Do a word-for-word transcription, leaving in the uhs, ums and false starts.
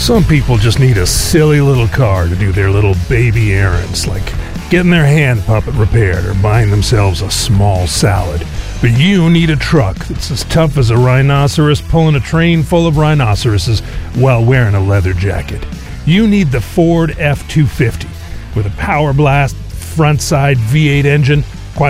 Some people just need a silly little car to do their little baby errands, like getting their hand puppet repaired or buying themselves a small salad. But you need a truck that's as tough as a rhinoceros pulling a train full of rhinoceroses while wearing a leather jacket. You need the Ford F two fifty with a power blast front side V eight engine